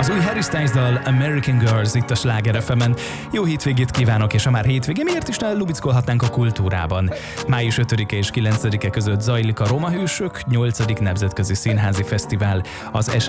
Az új Harry Styles dal American Girls itt a Sláger FM-en. Jó hétvégét kívánok, és a már hétvégé miért is ne lubickolhatnánk a kultúrában. Május 5-e és 9-e között zajlik a Roma Hősök 8. Nemzetközi Színházi Fesztivál az